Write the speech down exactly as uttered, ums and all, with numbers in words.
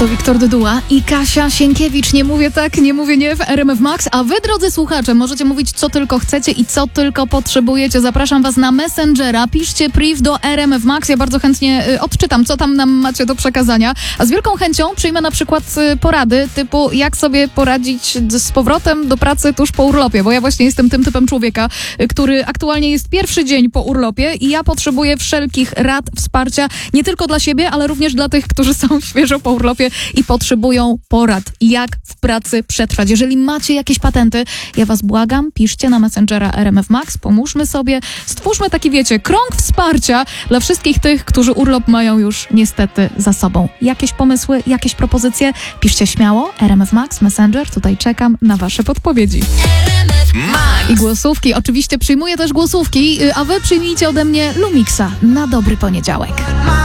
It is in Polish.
To Wiktor Dyduła i Kasia Sienkiewicz. Nie mówię tak, nie mówię nie w R M F Max, a wy, drodzy słuchacze, możecie mówić co tylko chcecie i co tylko potrzebujecie. Zapraszam was na Messengera, piszcie priv do R M F Max, ja bardzo chętnie y, odczytam, co tam nam macie do przekazania, a z wielką chęcią przyjmę na przykład y, porady typu jak sobie poradzić z powrotem do pracy tuż po urlopie, bo ja właśnie jestem tym typem człowieka, y, który aktualnie jest pierwszy dzień po urlopie i ja potrzebuję wszelkich rad, wsparcia, nie tylko dla siebie, ale również dla tych, którzy są świeżo po urlopie i potrzebują porad, jak w pracy przetrwać. Jeżeli macie jakieś patenty, ja was błagam, piszcie na Messengera R M F Max, pomóżmy sobie, stwórzmy taki, wiecie, krąg wsparcia dla wszystkich tych, którzy urlop mają już niestety za sobą. Jakieś pomysły, jakieś propozycje? Piszcie śmiało, R M F Max, Messenger, tutaj czekam na wasze podpowiedzi. I głosówki, oczywiście przyjmuję też głosówki, a wy przyjmijcie ode mnie Lumixa na dobry poniedziałek.